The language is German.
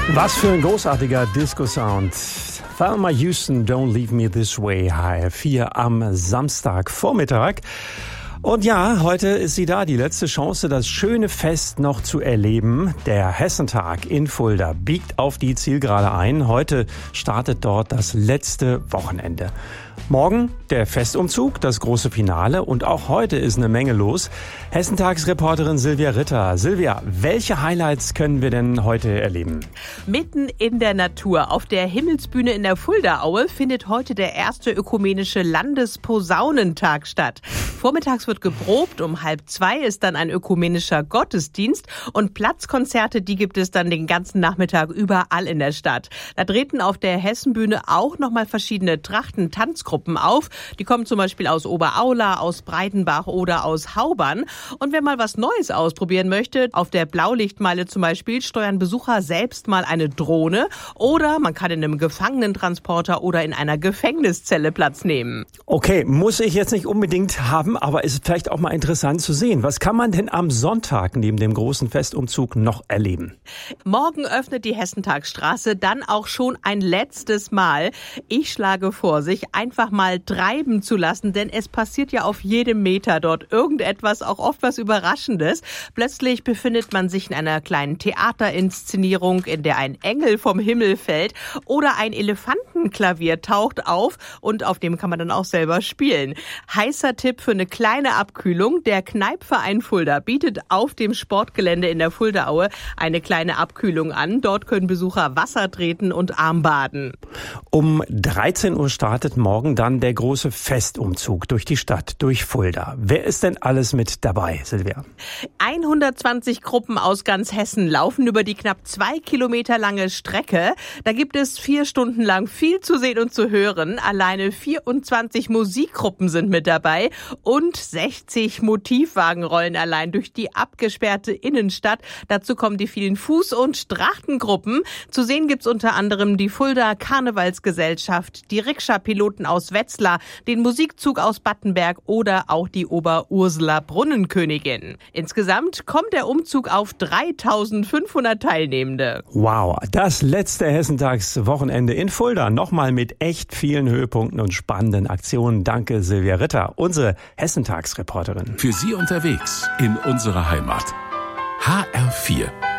Was für ein großartiger Disco-Sound. Thelma Houston, Don't Leave Me This Way, HR4 am Samstagvormittag. Und ja, heute ist sie da, die letzte Chance, das schöne Fest noch zu erleben. Der Hessentag in Fulda biegt auf die Zielgerade ein. Heute startet dort das letzte Wochenende. Morgen der Festumzug, das große Finale, und auch heute ist eine Menge los. Hessentagsreporterin Silvia Ritter. Silvia, welche Highlights können wir denn heute erleben? Mitten in der Natur, auf der Himmelsbühne in der Fuldaaue, findet heute der erste ökumenische Landesposaunentag statt. Vormittags wird geprobt, um 1:30 ist dann ein ökumenischer Gottesdienst und Platzkonzerte, die gibt es dann den ganzen Nachmittag überall in der Stadt. Da treten auf der Hessenbühne auch nochmal verschiedene Trachten-Tanzgruppen auf. Die kommen zum Beispiel aus Oberaula, aus Breitenbach oder aus Haubern. Und wer mal was Neues ausprobieren möchte, auf der Blaulichtmeile zum Beispiel steuern Besucher selbst mal eine Drohne oder man kann in einem Gefangenentransporter oder in einer Gefängniszelle Platz nehmen. Okay, muss ich jetzt nicht unbedingt haben, aber ist vielleicht auch mal interessant zu sehen. Was kann man denn am Sonntag neben dem großen Festumzug noch erleben? Morgen öffnet die Hessentagsstraße dann auch schon ein letztes Mal. Ich schlage vor, sich einfach mal treiben zu lassen, denn es passiert ja auf jedem Meter dort irgendetwas, auch oft was Überraschendes. Plötzlich befindet man sich in einer kleinen Theaterinszenierung, in der ein Engel vom Himmel fällt oder ein Elefantenklavier taucht auf und auf dem kann man dann auch selber spielen. Heißer Tipp für eine kleine Abkühlung. Der Kneipverein Fulda bietet auf dem Sportgelände in der Fuldaaue eine kleine Abkühlung an. Dort können Besucher Wasser treten und Armbaden. Um 13 Uhr startet morgen dann der große Festumzug durch die Stadt, durch Fulda. Wer ist denn alles mit dabei, Silvia? 120 Gruppen aus ganz Hessen laufen über die knapp 2 Kilometer lange Strecke. Da gibt es 4 Stunden lang viel zu sehen und zu hören. Alleine 24 Musikgruppen sind mit dabei und 60 Motivwagen rollen allein durch die abgesperrte Innenstadt. Dazu kommen die vielen Fuß- und Trachtengruppen. Zu sehen gibt's unter anderem die Fulda Karnevalsgesellschaft, die Rikscha-Piloten aus Wetzlar, den Musikzug aus Battenberg oder auch die Oberursula Brunnenkönigin. Insgesamt kommt der Umzug auf 3.500 Teilnehmende. Wow, das letzte Hessentagswochenende in Fulda. Nochmal mit echt vielen Höhepunkten und spannenden Aktionen. Danke, Silvia Ritter, unsere Hessentagsreporterin. Für Sie unterwegs in unserer Heimat. HR4